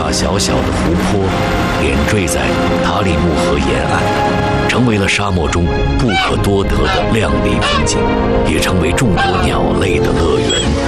大小小的湖泊点缀在塔里木河沿岸，成为了沙漠中不可多得的亮丽风景，也成为众多鸟类的乐园。